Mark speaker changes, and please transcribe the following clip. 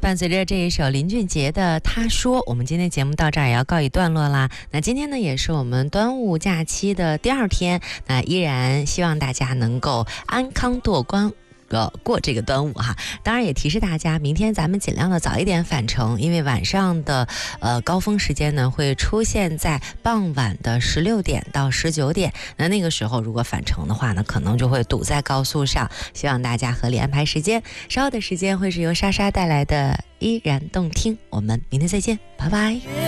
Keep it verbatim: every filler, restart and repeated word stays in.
Speaker 1: 伴随着这一首林俊杰的《他说》，我们今天节目到这儿也要告一段落啦。那今天呢，也是我们端午假期的第二天，那依然希望大家能够安康度关。呃，过这个端午哈，当然也提示大家，明天咱们尽量的早一点返程，因为晚上的呃高峰时间呢会出现在傍晚的十六点到十九点，那那个时候如果返程的话呢，可能就会堵在高速上，希望大家合理安排时间。稍后的时间会是由莎莎带来的依然动听，我们明天再见，拜拜。